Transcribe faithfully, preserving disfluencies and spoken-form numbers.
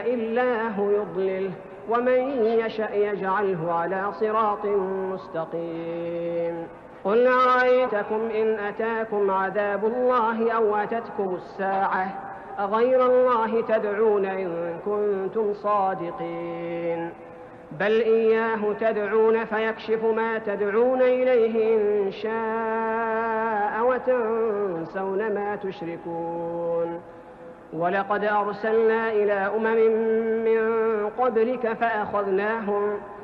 إلا هو يضلله ومن يشأ يجعله على صراط مستقيم. قل أرأيتكم إن أتاكم عذاب الله أو أتتكم الساعة أغير الله تدعون إن كنتم صادقين؟ بل إياه تدعون فيكشف ما تدعون إليه إن شاء وتنسون ما تشركون. ولقد أرسلنا إلى أمم من قبلك فأخذناهم